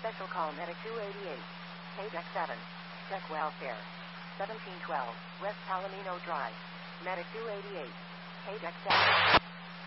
Special call Medic 288. Deck 7. Check welfare. 1712 West Palomino Drive. Medic 288. Deck 7.